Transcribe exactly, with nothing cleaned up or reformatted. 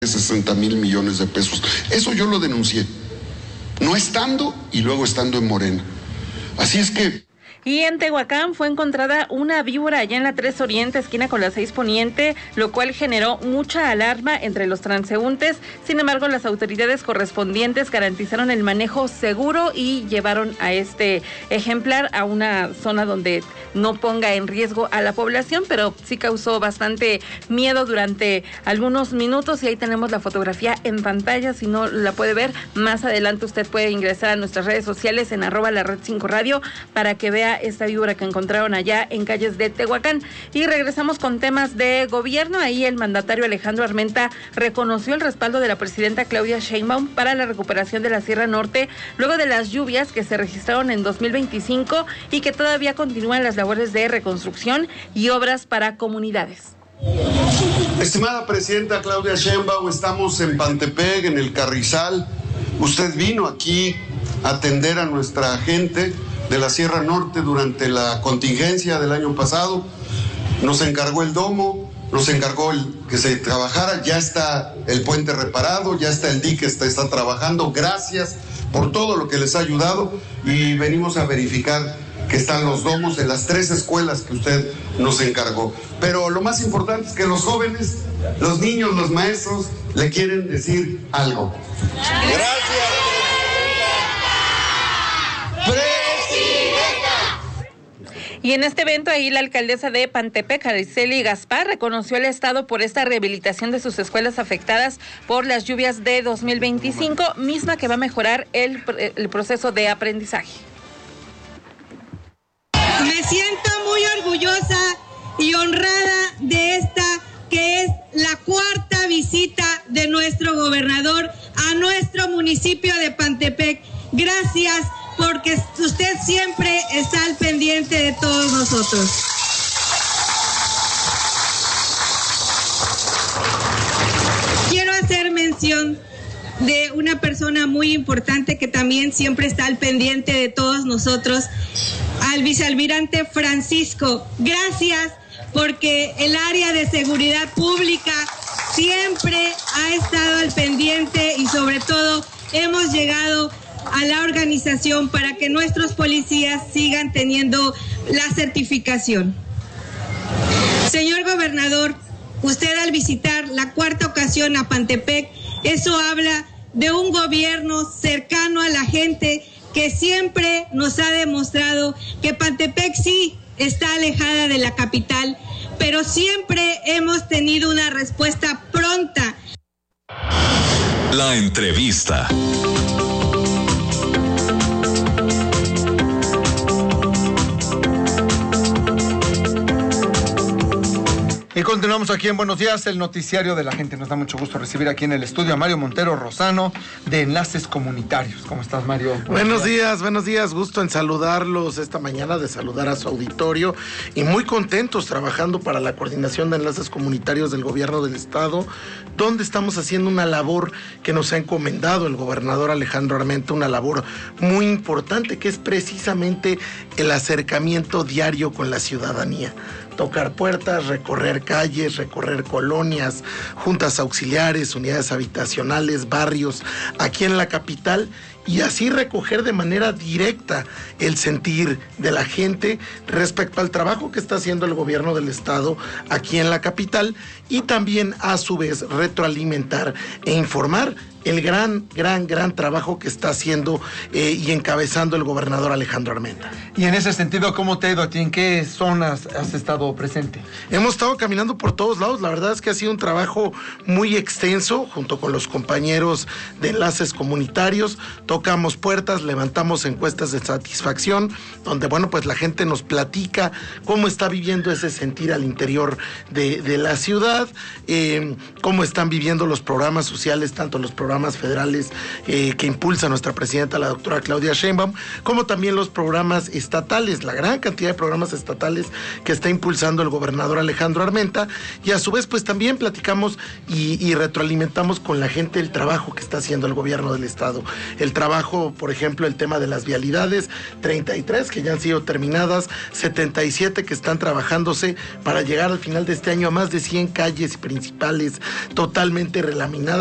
sesenta mil millones de pesos. Eso yo lo denuncié, no estando y luego estando en Morena. Así es que... Y en Tehuacán fue encontrada una víbora allá en la tres Oriente, esquina con la seis Poniente, lo cual generó mucha alarma entre los transeúntes. Sin embargo, las autoridades correspondientes garantizaron el manejo seguro y llevaron a este ejemplar a una zona donde no ponga en riesgo a la población, pero sí causó bastante miedo durante algunos minutos. Y ahí tenemos la fotografía en pantalla, si no la puede ver, más adelante usted puede ingresar a nuestras redes sociales en arroba la red cinco radio para que vea esta víbora que encontraron allá en calles de Tehuacán. Y regresamos con temas de gobierno. Ahí el mandatario Alejandro Armenta reconoció el respaldo de la presidenta Claudia Sheinbaum para la recuperación de la Sierra Norte luego de las lluvias que se registraron en dos mil veinticinco y que todavía continúan las labores de reconstrucción y obras para comunidades. Estimada presidenta Claudia Sheinbaum, estamos en Pantepec, en el Carrizal. Usted vino aquí a atender a nuestra gente de la Sierra Norte durante la contingencia del año pasado. Nos encargó el domo, nos encargó el que se trabajara, ya está el puente reparado, ya está el dique, está, está trabajando. Gracias por todo lo que les ha ayudado y venimos a verificar que están los domos de las tres escuelas que usted nos encargó. Pero lo más importante es que los jóvenes, los niños, los maestros le quieren decir algo. Gracias. Y en este evento ahí la alcaldesa de Pantepec, Araceli Gaspar, reconoció al Estado por esta rehabilitación de sus escuelas afectadas por las lluvias de dos mil veinticinco, misma que va a mejorar el, el proceso de aprendizaje. Me siento muy orgullosa y honrada de esta que es la cuarta visita de nuestro gobernador a nuestro municipio de Pantepec. Gracias, porque usted siempre está al pendiente de todos nosotros. Quiero hacer mención de una persona muy importante que también siempre está al pendiente de todos nosotros, al vicealmirante Francisco. Gracias, porque el área de seguridad pública siempre ha estado al pendiente y sobre todo hemos llegado a la organización para que nuestros policías sigan teniendo la certificación. Señor gobernador, usted al visitar la cuarta ocasión a Pantepec, eso habla de un gobierno cercano a la gente que siempre nos ha demostrado que Pantepec sí está alejada de la capital, pero siempre hemos tenido una respuesta pronta. La entrevista. Y continuamos aquí en Buenos Días, el noticiario de la gente. Nos da mucho gusto recibir aquí en el estudio a Mario Montero Rosano, de Enlaces Comunitarios. ¿Cómo estás, Mario? Buenos, buenos días. días, buenos días. Gusto en saludarlos esta mañana, de saludar a su auditorio. Y muy contentos trabajando para la coordinación de Enlaces Comunitarios del Gobierno del Estado, donde estamos haciendo una labor que nos ha encomendado el gobernador Alejandro Armenta, una labor muy importante, que es precisamente el acercamiento diario con la ciudadanía. Tocar puertas, recorrer calles, recorrer colonias, juntas auxiliares, unidades habitacionales, barrios, aquí en la capital, y así recoger de manera directa el sentir de la gente respecto al trabajo que está haciendo el gobierno del estado aquí en la capital, y también a su vez retroalimentar e informar el gran, gran, gran trabajo que está haciendo eh, y encabezando el gobernador Alejandro Armenta. Y en ese sentido, ¿cómo te ha ido a ti? ¿En qué zonas has estado presente? Hemos estado caminando por todos lados. La verdad es que ha sido un trabajo muy extenso, junto con los compañeros de Enlaces Comunitarios. Tocamos puertas, levantamos encuestas de satisfacción, donde, bueno, pues la gente nos platica cómo está viviendo ese sentir al interior de, de la ciudad, eh, cómo están viviendo los programas sociales, tanto los programas programas federales eh, que impulsa nuestra presidenta, la doctora Claudia Sheinbaum, como también los programas estatales, la gran cantidad de programas estatales que está impulsando el gobernador Alejandro Armenta, y a su vez pues también platicamos y, y retroalimentamos con la gente el trabajo que está haciendo el gobierno del estado, el trabajo trabajo, por ejemplo, el tema de las vialidades, treinta y tres que ya han sido terminadas, setenta y siete que están trabajándose para llegar al final de este año a más de cien calles principales totalmente relaminadas.